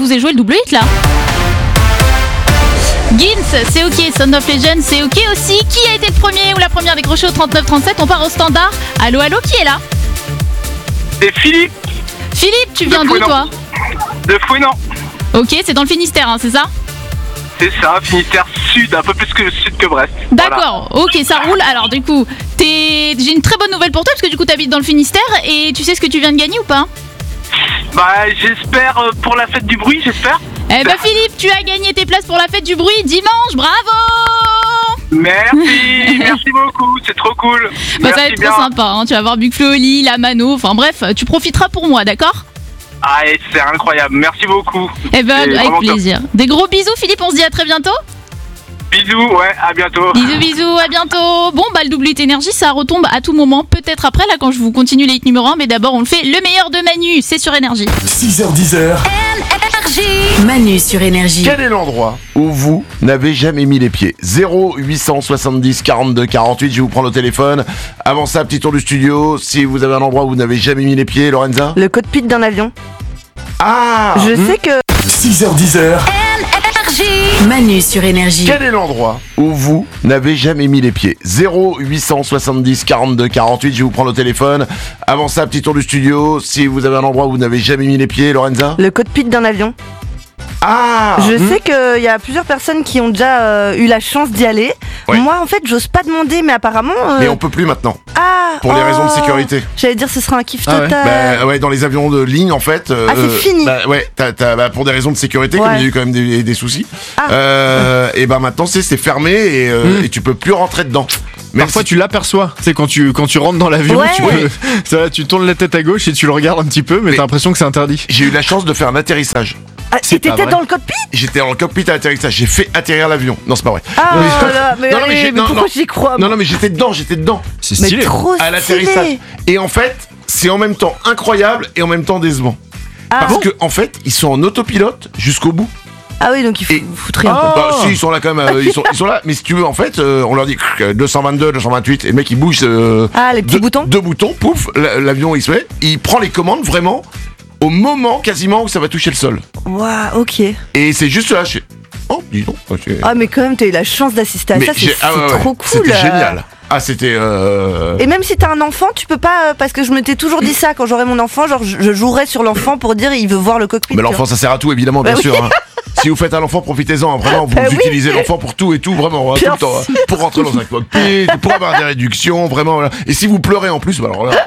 vous ai joué le double hit là. Gims, c'est ok. Sound of Legend, c'est ok aussi. Qui a été le premier ou la première décrochée au 39-37? On part au standard. Allô, qui est là? C'est Philippe. Philippe, tu viens d'où toi? De Fouenan. Ok, c'est dans le Finistère, hein, c'est ça? C'est ça, Finistère Sud, un peu plus que sud que Brest. D'accord, ok, ça roule. Alors du coup, j'ai une très bonne nouvelle pour toi parce que du coup t'habites dans le Finistère et tu sais ce que tu viens de gagner ou pas? Bah j'espère pour la fête du bruit, j'espère. Eh bah Philippe, tu as gagné tes places pour la fête du bruit dimanche, bravo! Merci beaucoup, c'est trop cool. Bah ça va être trop sympa, hein. Tu vas voir Big Flo, Oli, la Mano, enfin bref, tu profiteras pour moi, d'accord? Ah, c'est incroyable, merci beaucoup. Eh ben avec plaisir. Des gros bisous Philippe, on se dit à très bientôt. Bisous, ouais, à bientôt. Bisous, à bientôt. Bon, bah le double hit énergie, ça retombe à tout moment. Peut-être après, là, quand je vous continue les hits numéro 1. Mais d'abord, on le fait. Le meilleur de Manu, c'est sur Énergie. 6h10. Manu sur Énergie. Quel est l'endroit où vous n'avez jamais mis les pieds? 0870 42 48, je vais vous prendre au téléphone. Avant ça, petit tour du studio. Si vous avez un endroit où vous n'avez jamais mis les pieds, Lorenza? Le cockpit d'un avion. Ah, Je sais que... 6h10. Manu sur Énergie. Quel est l'endroit où vous n'avez jamais mis les pieds? 0870 42 48, je vais vous prendre au téléphone. Avant ça, petit tour du studio. Si vous avez un endroit où vous n'avez jamais mis les pieds, Lorenza? Le cockpit d'un avion. Ah, Je sais qu'il y a plusieurs personnes qui ont déjà eu la chance d'y aller. Ouais. Moi, en fait, j'ose pas demander, mais apparemment... mais on peut plus maintenant. Ah, Pour les raisons de sécurité. J'allais dire, ce sera un kiff Ah ouais. total. Bah ouais, dans les avions de ligne en fait. C'est fini. Bah ouais, pour des raisons de sécurité, comme Ouais. il y a eu quand même des soucis. Ah. Et bah maintenant c'est fermé et tu peux plus rentrer dedans. Même Parfois si- tu l'aperçois, c'est quand tu rentres dans l'avion, Ouais. tu tournes la tête à gauche et tu le regardes un petit peu, mais t'as l'impression que c'est interdit. J'ai eu la chance de faire un atterrissage. Ah, c'est et pas t'étais vrai. dans le cockpit? J'étais dans le cockpit à l'atterrissage. J'ai fait atterrir l'avion. Non, c'est pas vrai. Ah là, mais, Non, non, mais allez, j'ai- mais non, pourquoi non. j'y crois? Non, non, mais j'étais dedans. C'est Mais stylé. trop À l'atterrissage. stylé. Et en fait, c'est en même temps incroyable et en même temps décevant. Ah, Parce que en fait, ils sont en autopilote jusqu'au bout. ah oui, donc il faut Et- foutre rien. quoi. Bah, si, ils sont là quand même, ils sont là, mais si tu veux, en fait, on leur dit 222, 228, et le mec il bouge Ah, les petits boutons? deux boutons, pouf, l'avion il se met, il prend les commandes vraiment au moment quasiment où ça va toucher le sol. Waouh, ok. Et c'est juste là, je fais, oh, dis donc. Ok. Ah, mais quand même, t'as eu la chance d'assister à Mais ça, j'ai- c'est ah ouais, ouais, trop cool. C'était génial. Ah, c'était. Et même si t'as un enfant, tu peux pas, parce que je m'étais toujours dit ça quand j'aurai mon enfant, genre je jouerai sur l'enfant pour dire il veut voir le cockpit. Mais tu l'enfant, ça sert à tout, évidemment, bien Bah sûr. Hein. Si vous faites un enfant, profitez-en. Hein, vraiment, vous Bah oui. utilisez l'enfant pour tout et tout, vraiment, hein, tout Bien le temps. Hein, pour rentrer dans un cockpit, pour avoir des réductions, vraiment. Voilà. Et si vous pleurez en plus, bah alors là.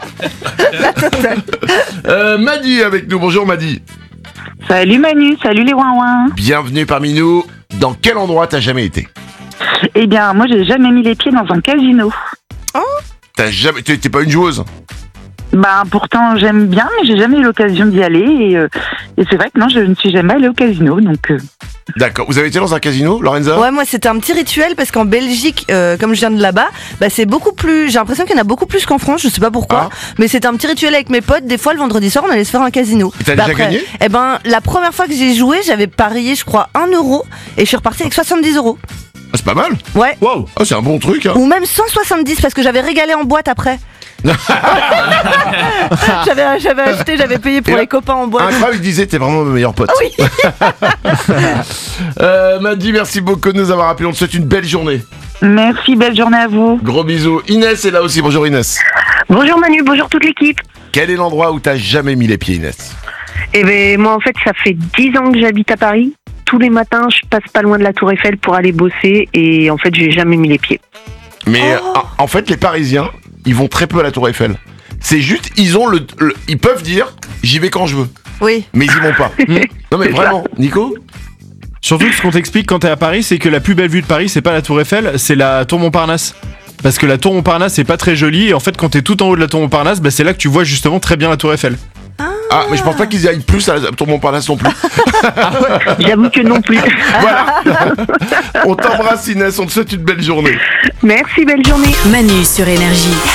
Madi est avec nous. Bonjour, Madi. Salut Manu, salut les ouin-ouin. Bienvenue parmi nous. Dans quel endroit t'as jamais été? Eh bien, moi, j'ai jamais mis les pieds dans un casino. T'as jamais. T'es pas une joueuse? Ben, pourtant, j'aime bien, mais j'ai jamais eu l'occasion d'y aller. Et c'est vrai que non, je ne suis jamais allée au casino, donc... D'accord. Vous avez été dans un casino, Lorenza? Ouais, moi c'était un petit rituel parce qu'en Belgique, comme je viens de là-bas, bah c'est beaucoup plus. J'ai l'impression qu'il y en a beaucoup plus qu'en France. Je sais pas pourquoi, mais c'était un petit rituel avec mes potes. Des fois, le vendredi soir, on allait se faire un casino. Et t'as Bah, déjà gagné? Eh ben, la première fois que j'ai joué, j'avais parié, je crois, 1 euro et je suis reparti avec 70 euros. Ah, c'est pas mal. Ouais. Wow. Ah, c'est un bon truc. Hein. Ou même 170 parce que j'avais régalé en boîte après. j'avais acheté, j'avais payé pour Et les copains en boîte. Incroyable, il disait t'es vraiment mon meilleur pote. Oui. Madi, merci beaucoup de nous avoir appelés. On te souhaite une belle journée. Merci, belle journée à vous. Gros bisous. Inès est là aussi. Bonjour Inès. Bonjour Manu, bonjour toute l'équipe. Quel est l'endroit où t'as jamais mis les pieds, Inès? Eh ben moi en fait ça fait 10 ans que j'habite à Paris. Tous les matins je passe pas loin de la Tour Eiffel pour aller bosser et en fait j'ai jamais mis les pieds. Mais en fait, les Parisiens, ils vont très peu à la Tour Eiffel. C'est juste, ils ont ils peuvent dire, j'y vais quand je veux. Oui. Mais ils y vont pas. Non mais vraiment, Nico? Surtout que ce qu'on t'explique quand t'es à Paris, c'est que la plus belle vue de Paris, c'est pas la Tour Eiffel, c'est la Tour Montparnasse. Parce que la Tour Montparnasse, c'est pas très joli, et en fait, quand t'es tout en haut de la Tour Montparnasse, bah, c'est là que tu vois justement très bien la Tour Eiffel. Ah, mais je pense pas qu'ils y aillent plus à la Tour Montparnasse non plus. J'avoue que non plus. Voilà. On t'embrasse Inès, on te souhaite une belle journée. Merci, belle journée. Manu sur Énergie.